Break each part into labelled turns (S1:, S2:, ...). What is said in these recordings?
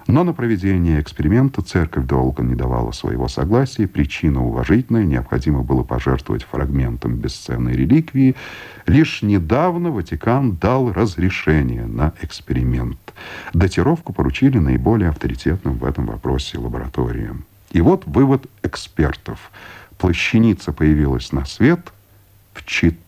S1: Но на проведение эксперимента церковь долго не давала своего согласия. Причина уважительная, необходимо было пожертвовать фрагментом бесценной реликвии. Лишь недавно Ватикан дал разрешение на эксперимент. Датировку поручили наиболее авторитетным в этом вопросе лабораториям. И вот вывод экспертов. Плащаница появилась на свет в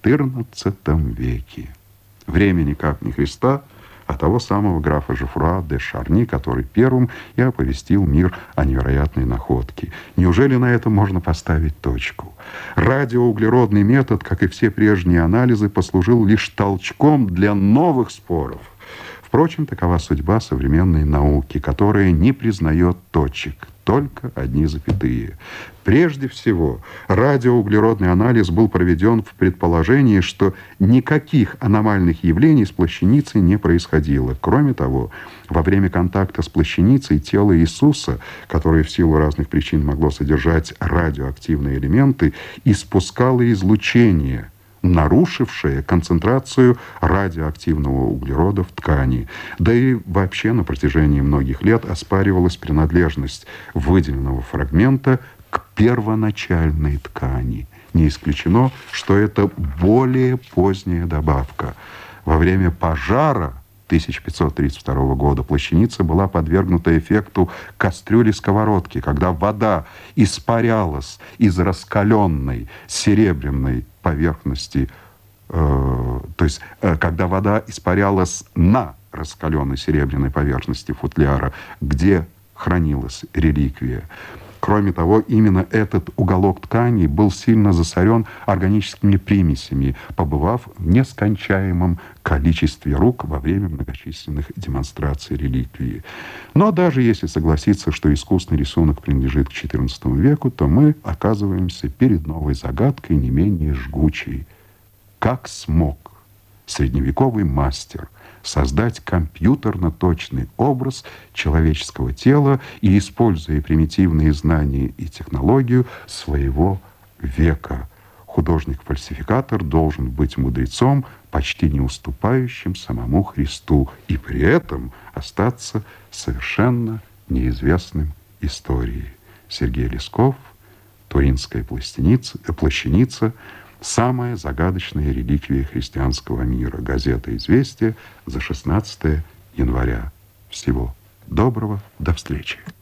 S1: XIV веке. Время никак не Христа, а того самого графа Жофруа де Шарни, который первым и оповестил мир о невероятной находке. Неужели на этом можно поставить точку? Радиоуглеродный метод, как и все прежние анализы, послужил лишь толчком для новых споров. Впрочем, такова судьба современной науки, которая не признает точек, только одни запятые. Прежде всего, радиоуглеродный анализ был проведен в предположении, что никаких аномальных явлений с плащаницей не происходило. Кроме того, во время контакта с плащаницей тело Иисуса, которое в силу разных причин могло содержать радиоактивные элементы, испускало излучение, нарушившее концентрацию радиоактивного углерода в ткани. Да и вообще на протяжении многих лет оспаривалась принадлежность выделенного фрагмента к первоначальной ткани. Не исключено, что это более поздняя добавка. Во время пожара 1532 года плащаница была подвергнута эффекту кастрюли-сковородки, когда вода испарялась из раскаленной серебряной поверхности, то есть когда вода испарялась на раскаленной серебряной поверхности футляра, где хранилась реликвия. Кроме того, именно этот уголок ткани был сильно засорен органическими примесями, побывав в нескончаемом количестве рук во время многочисленных демонстраций реликвии. Но даже если согласиться, что искусный рисунок принадлежит к XIV веку, то мы оказываемся перед новой загадкой, не менее жгучей. Как смог средневековый мастер создать компьютерно-точный образ человеческого тела и, используя примитивные знания и технологию своего века? Художник-фальсификатор должен быть мудрецом, почти не уступающим самому Христу, и при этом остаться совершенно неизвестным истории. Сергей Лесков, Туринская плащаница, самая загадочная реликвия христианского мира. Газета «Известия» за 16 января. Всего доброго, до встречи.